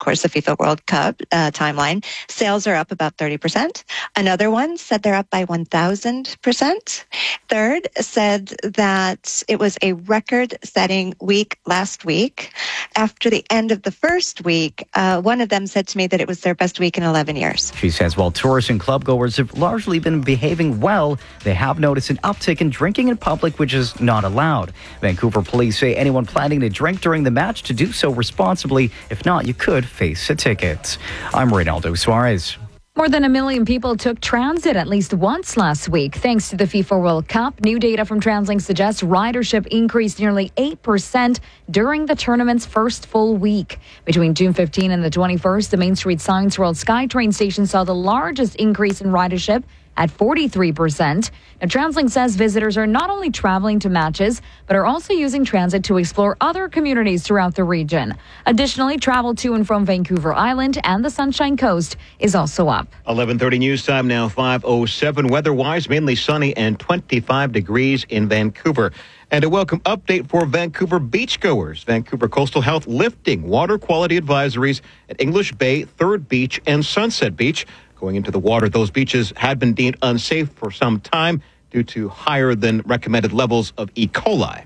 course, the FIFA World Cup timeline. Sales are up about 30%. Another one said they're up by 1,000%. Third said that it was a record-setting week last week. After the end of the first week, one of them said to me that it was their best week in 11 years. She says while tourists and clubgoers have largely been behaving well, they have noticed an uptick in drinking in public, which is not allowed. Vancouver police say anyone planning to drink during the match to do so responsibly. If not, you could face a ticket. I'm Reynaldo Suarez. More than 1 million people took transit at least once last week, thanks to the FIFA World Cup. New data from TransLink suggests ridership increased nearly 8% during the tournament's first full week. Between June 15 and the 21st, the Main Street Science World SkyTrain station saw the largest increase in ridership at 43%. Now, TransLink says visitors are not only traveling to matches, but are also using transit to explore other communities throughout the region. Additionally, travel to and from Vancouver Island and the Sunshine Coast is also up. 11:30 news time now, 5:07. Weather-wise, mainly sunny and 25 degrees in Vancouver. And a welcome update for Vancouver beachgoers. Vancouver Coastal Health lifting water quality advisories at English Bay, Third Beach, and Sunset Beach. Going into the water, those beaches had been deemed unsafe for some time due to higher than recommended levels of E. coli.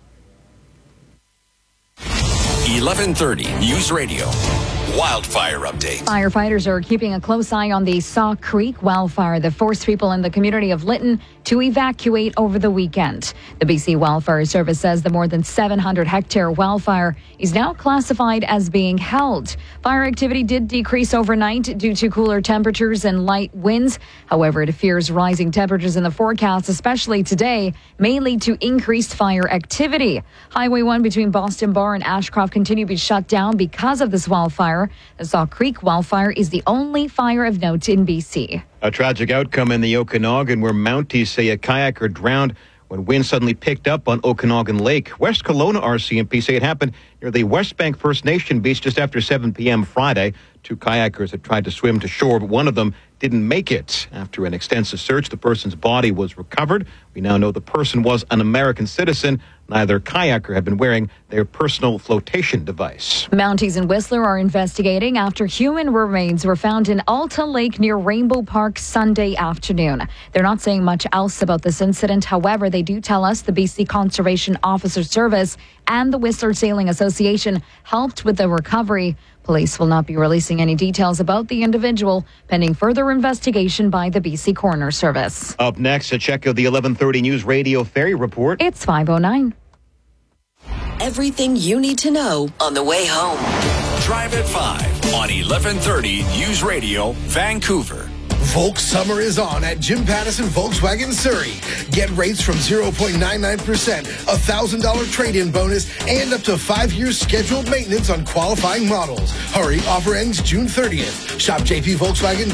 11:30 News Radio. Wildfire update. Firefighters are keeping a close eye on the Saw Creek wildfire that forced people in the community of Lytton to evacuate over the weekend. The BC Wildfire Service says the more than 700-hectare wildfire is now classified as being held. Fire activity did decrease overnight due to cooler temperatures and light winds. However, it fears rising temperatures in the forecast, especially today, may lead to increased fire activity. Highway 1 between Boston Bar and Ashcroft continue to be shut down because of this wildfire. The Saw Creek wildfire is the only fire of note in BC. A tragic outcome in the Okanagan where Mounties say a kayaker drowned when wind suddenly picked up on Okanagan Lake. West Kelowna RCMP say it happened near the West Bank First Nation beach just after 7 p.m. Friday. 2 kayakers had tried to swim to shore, but one of them didn't make it. After an extensive search, the person's body was recovered. We now know the person was an American citizen. Neither kayaker had been wearing their personal flotation device. Mounties in Whistler are investigating after human remains were found in Alta Lake near Rainbow Park Sunday afternoon. They're not saying much else about this incident. However, they do tell us the BC Conservation Officer Service and the Whistler Sailing Association helped with the recovery. Police will not be releasing any details about the individual, pending further investigation by the BC Coroner Service. Up next, a check of the 11:30 News Radio Ferry Report. It's 5:09. Everything you need to know on the way home. Drive at 5 on 11:30 News Radio, Vancouver. Volk summer is on at Jim Pattison Volkswagen Surrey. Get rates from 0.99%, a $1,000 trade-in bonus, and up to 5 years scheduled maintenance on qualifying models. Hurry, offer ends June 30th. Shop JP Volkswagen.